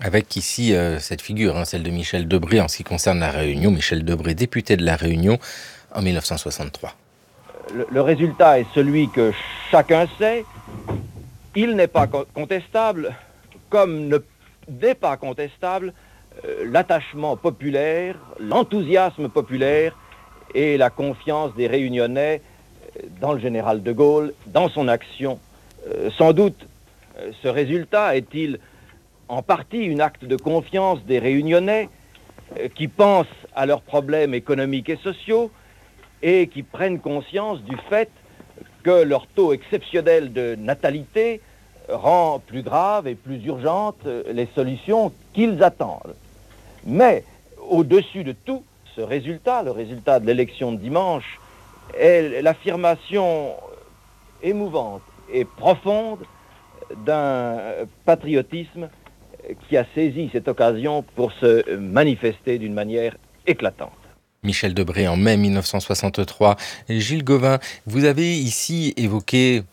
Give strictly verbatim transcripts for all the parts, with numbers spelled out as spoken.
Avec ici euh, cette figure, hein, celle de Michel Debré en ce qui concerne la Réunion. Michel Debré, député de la Réunion en mille neuf cent soixante-trois. Le, le résultat est celui que chacun sait. Il n'est pas contestable, comme ne n'est pas contestable euh, l'attachement populaire, l'enthousiasme populaire et la confiance des Réunionnais dans le général de Gaulle, dans son action. Euh, sans doute, euh, ce résultat est-il en partie un acte de confiance des Réunionnais euh, qui pensent à leurs problèmes économiques et sociaux et qui prennent conscience du fait que leur taux exceptionnel de natalité rend plus graves et plus urgentes les solutions qu'ils attendent. Mais au-dessus de tout, ce résultat, le résultat de l'élection de dimanche, est l'affirmation émouvante et profonde d'un patriotisme qui a saisi cette occasion pour se manifester d'une manière éclatante. Michel Debré en mai mille neuf cent soixante-trois. Gilles Gauvin, vous avez ici évoqué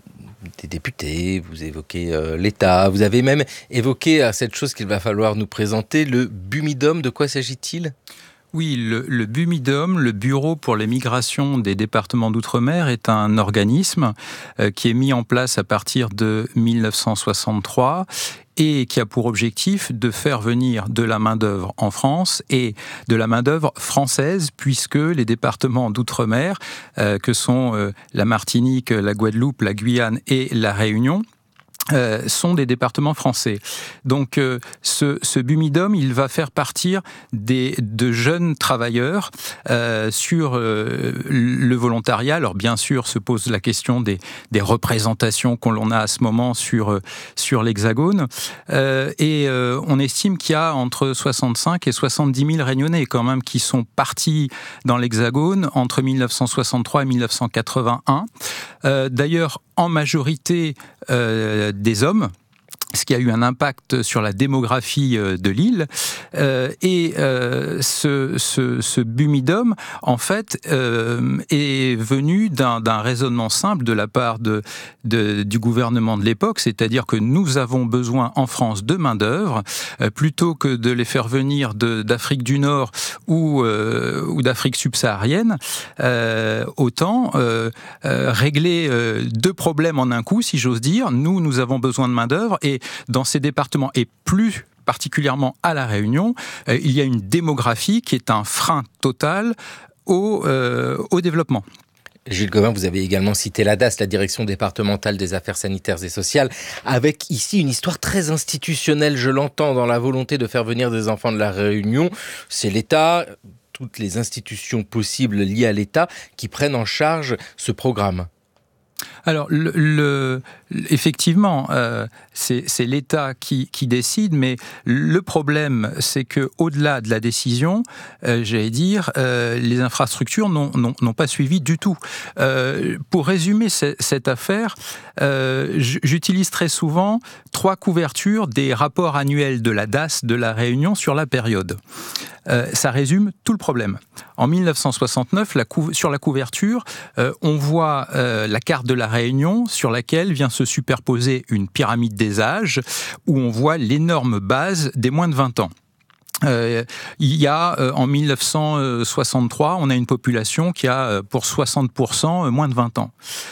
des députés, vous évoquez euh, l'État, vous avez même évoqué euh, cette chose qu'il va falloir nous présenter, le BUMIDOM. De quoi s'agit-il ? Oui, le, le BUMIDOM, le Bureau pour les migrations des départements d'outre-mer, est un organisme euh, qui est mis en place à partir de mille neuf cent soixante-trois et qui a pour objectif de faire venir de la main-d'œuvre en France et de la main-d'œuvre française, puisque les départements d'outre-mer, euh, que sont euh, la Martinique, la Guadeloupe, la Guyane et la Réunion, Euh, sont des départements français. Donc euh, ce, ce BUMIDOM, il va faire partir des, de jeunes travailleurs euh, sur euh, le volontariat. Alors bien sûr se pose la question des, des représentations qu'on a à ce moment sur, sur l'Hexagone. Euh, et euh, on estime qu'il y a entre soixante-cinq et soixante-dix mille Réunionnais quand même qui sont partis dans l'Hexagone entre mille neuf cent soixante-trois et mille neuf cent quatre-vingt-un. Euh, d'ailleurs, en majorité euh, des hommes, ce qui a eu un impact sur la démographie de l'île. Euh, et euh, ce, ce, ce BUMIDOM, en fait, euh, est venu d'un, d'un raisonnement simple de la part de, de, du gouvernement de l'époque, c'est-à-dire que nous avons besoin en France de main-d'œuvre, euh, plutôt que de les faire venir de, d'Afrique du Nord ou, euh, ou d'Afrique subsaharienne, euh, autant euh, euh, régler euh, deux problèmes en un coup, si j'ose dire. Nous, nous avons besoin de main-d'œuvre et dans ces départements, et plus particulièrement à La Réunion, euh, il y a une démographie qui est un frein total au, euh, au développement. Gilles Gauvin, vous avez également cité l'A D A S, la Direction départementale des affaires sanitaires et sociales, avec ici une histoire très institutionnelle, je l'entends, dans la volonté de faire venir des enfants de La Réunion. C'est l'État, toutes les institutions possibles liées à l'État qui prennent en charge ce programme. Alors, le, le, effectivement, euh, c'est, c'est l'État qui, qui décide, mais le problème, c'est que au-delà de la décision, euh, j'allais dire, euh, les infrastructures n'ont, n'ont, n'ont pas suivi du tout. Euh, pour résumer c- cette affaire, euh, j'utilise très souvent trois couvertures des rapports annuels de la D A S de La Réunion sur la période. Euh, ça résume tout le problème. En mille neuf cent soixante-neuf, la cou- sur la couverture, euh, on voit euh, la carte de la Réunion sur laquelle vient se superposer une pyramide des âges où on voit l'énorme base des moins de vingt ans. Euh, il y a, euh, en mille neuf cent soixante-trois, on a une population qui a euh, pour soixante pour cent moins de vingt ans.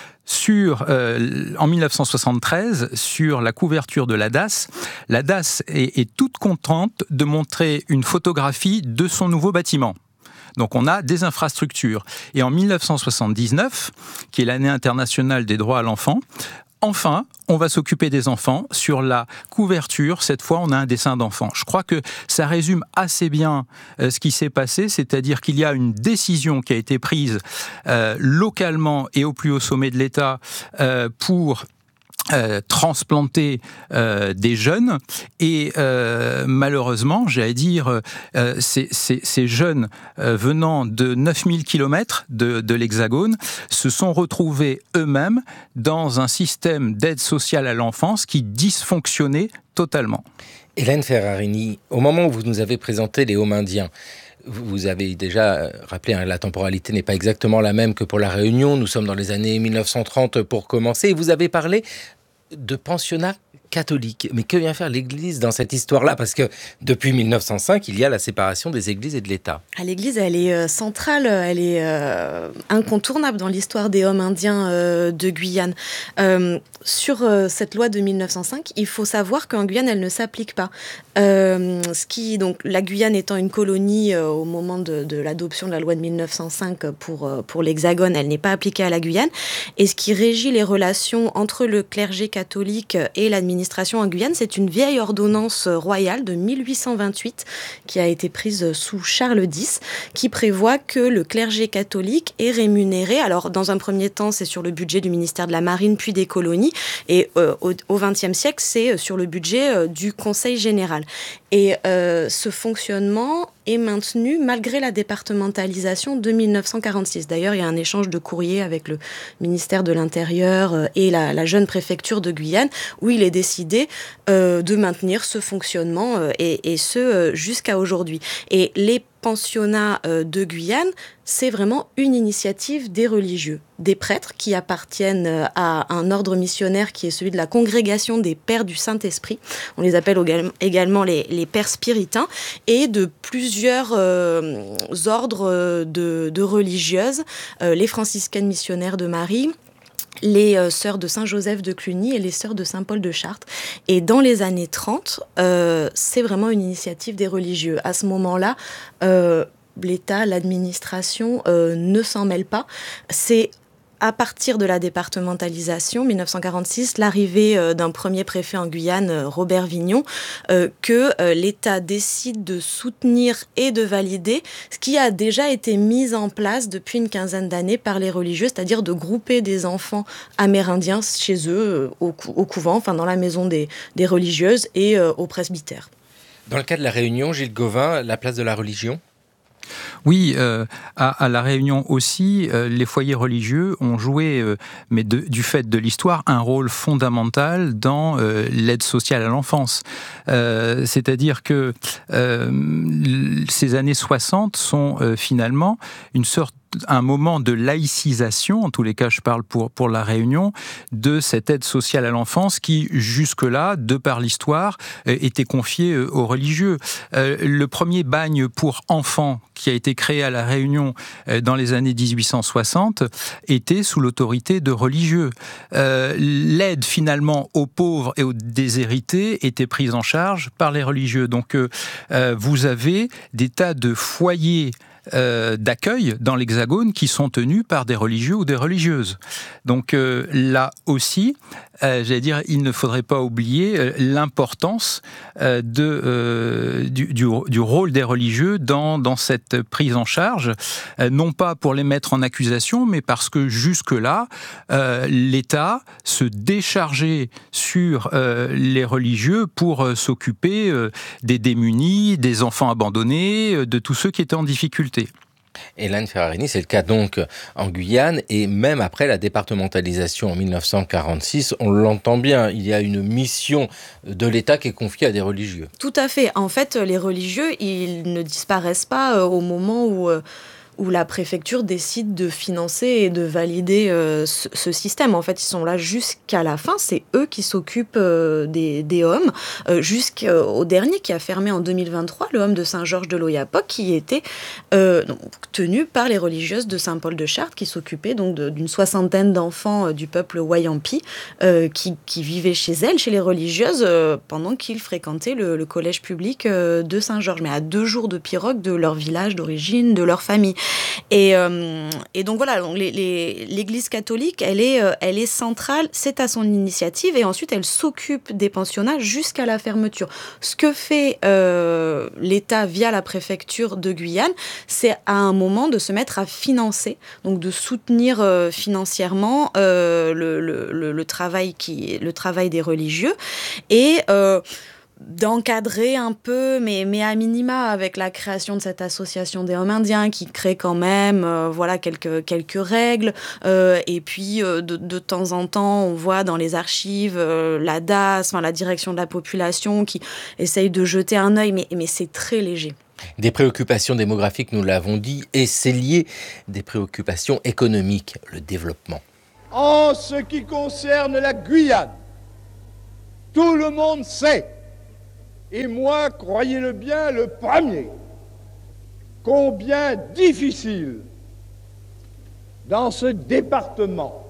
Sur, euh, en mille neuf cent soixante-treize, sur la couverture de l'A D A S, l'A D A S est, est toute contente de montrer une photographie de son nouveau bâtiment. Donc on a des infrastructures. Et en mille neuf cent soixante-dix-neuf, qui est l'année internationale des droits à l'enfant, enfin, on va s'occuper des enfants. Sur la couverture, cette fois, on a un dessin d'enfant. Je crois que ça résume assez bien euh, ce qui s'est passé, c'est-à-dire qu'il y a une décision qui a été prise euh, localement et au plus haut sommet de l'État euh, pour Euh, transplanter euh, des jeunes et euh, malheureusement, j'allais dire, euh, ces, ces, ces jeunes euh, venant de neuf mille kilomètres de, de l'Hexagone se sont retrouvés eux-mêmes dans un système d'aide sociale à l'enfance qui dysfonctionnait totalement. Hélène Ferrarini, au moment où vous nous avez présenté les Homindiens, vous avez déjà rappelé, hein, la temporalité n'est pas exactement la même que pour la Réunion. Nous sommes dans les années mille neuf cent trente pour commencer. Et vous avez parlé de pensionnats catholique. Mais que vient faire l'Église dans cette histoire-là? Parce que depuis mille neuf cent cinq, il y a la séparation des églises et de l'État. Ah, l'Église, elle est euh, centrale, elle est euh, incontournable dans l'histoire des hommes indiens euh, de Guyane. Euh, sur euh, cette loi de mille neuf cent cinq, il faut savoir qu'en Guyane, elle ne s'applique pas. Euh, ce qui, donc, la Guyane étant une colonie euh, au moment de, de l'adoption de la loi de mille neuf cent cinq pour, euh, pour l'Hexagone, elle n'est pas appliquée à la Guyane. Et ce qui régit les relations entre le clergé catholique et l'administration en Guyane, c'est une vieille ordonnance royale de mille huit cent vingt-huit qui a été prise sous Charles X, qui prévoit que le clergé catholique est rémunéré. Alors, dans un premier temps, c'est sur le budget du ministère de la Marine, puis des colonies. Et euh, au vingtième siècle, c'est sur le budget euh, du Conseil général. Et euh, ce fonctionnement est maintenu malgré la départementalisation de mille neuf cent quarante-six. D'ailleurs, il y a un échange de courrier avec le ministère de l'Intérieur euh, et la, la jeune préfecture de Guyane, où il est décidé euh, de maintenir ce fonctionnement, euh, et, et ce, euh, jusqu'à aujourd'hui. Et les pensionnats euh, de Guyane, c'est vraiment une initiative des religieux, des prêtres qui appartiennent euh, à un ordre missionnaire qui est celui de la congrégation des Pères du Saint-Esprit. On les appelle également les, les Pères spiritains, et de plusieurs euh, ordres de, de religieuses, euh, les franciscaines missionnaires de Marie, les euh, sœurs de Saint-Joseph de Cluny et les sœurs de Saint-Paul de Chartres. Et dans les années trente, euh, c'est vraiment une initiative des religieux. À ce moment-là, euh, l'État, l'administration euh, ne s'en mêle pas. C'est à partir de la départementalisation, mille neuf cent quarante-six, l'arrivée euh, d'un premier préfet en Guyane, euh, Robert Vignon, euh, que euh, l'État décide de soutenir et de valider ce qui a déjà été mis en place depuis une quinzaine d'années par les religieux, c'est-à-dire de grouper des enfants amérindiens chez eux, euh, au, cou- au couvent, enfin dans la maison des, des religieuses et euh, au presbytère. Dans le cas de la Réunion, Gilles Gauvin, la place de la religion? Oui, euh, à, à La Réunion aussi, euh, les foyers religieux ont joué, euh, mais de, du fait de l'histoire, un rôle fondamental dans euh, l'aide sociale à l'enfance. Euh, c'est-à-dire que euh, ces années soixante sont euh, finalement une sorte un moment de laïcisation, en tous les cas je parle pour, pour La Réunion, de cette aide sociale à l'enfance qui jusque-là, de par l'histoire, était confiée aux religieux. Euh, le premier bagne pour enfants qui a été créé à La Réunion dans les années dix-huit cent soixante était sous l'autorité de religieux. Euh, l'aide finalement aux pauvres et aux déshérités était prise en charge par les religieux. Donc euh, vous avez des tas de foyers Euh, d'accueil dans l'Hexagone qui sont tenus par des religieux ou des religieuses. Donc euh, là aussi, euh, j'allais dire, il ne faudrait pas oublier euh, l'importance euh, de, euh, du, du, du rôle des religieux dans, dans cette prise en charge, euh, non pas pour les mettre en accusation, mais parce que jusque-là, euh, l'État se déchargeait sur euh, les religieux pour euh, s'occuper euh, des démunis, des enfants abandonnés, euh, de tous ceux qui étaient en difficulté. Hélène Ferrarini, c'est le cas donc en Guyane, et même après la départementalisation en mille neuf cent quarante-six, on l'entend bien, il y a une mission de l'État qui est confiée à des religieux. Tout à fait. En fait, les religieux, ils ne disparaissent pas euh, au moment où... Euh où la préfecture décide de financer et de valider euh, ce, ce système. En fait, ils sont là jusqu'à la fin. C'est eux qui s'occupent euh, des, des hommes, euh, jusqu'au dernier qui a fermé en deux mille vingt-trois, le homme de Saint-Georges de l'Oyapock, qui était euh, donc, tenu par les religieuses de Saint-Paul de Chartres, qui s'occupaient donc de, d'une soixantaine d'enfants euh, du peuple Wayampi, euh, qui, qui vivaient chez elles, chez les religieuses, euh, pendant qu'ils fréquentaient le, le collège public euh, de Saint-Georges, mais à deux jours de pirogue de leur village d'origine, de leur famille. Et, euh, et donc voilà, donc les, les, l'Église catholique, elle est, euh, elle est centrale, c'est à son initiative, et ensuite elle s'occupe des pensionnats jusqu'à la fermeture. Ce que fait euh, l'État via la préfecture de Guyane, c'est à un moment de se mettre à financer, donc de soutenir euh, financièrement euh, le, le, le, le, travail qui, le travail des religieux, et euh, d'encadrer un peu, mais, mais à minima, avec la création de cette association des hommes indiens qui crée quand même euh, voilà, quelques, quelques règles. Euh, et puis, euh, de, de temps en temps, on voit dans les archives euh, la D A S, enfin, la direction de la population, qui essaye de jeter un œil, mais, mais c'est très léger. Des préoccupations démographiques, nous l'avons dit, et c'est lié des préoccupations économiques, le développement. En ce qui concerne la Guyane, Tout le monde sait, et moi, croyez-le bien, le premier, combien difficile dans ce département